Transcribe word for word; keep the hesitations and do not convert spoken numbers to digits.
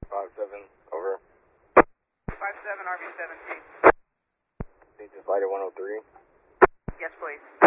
five seven, over. five seven, R V seventeen. Need to flight at one oh three. Yes, please.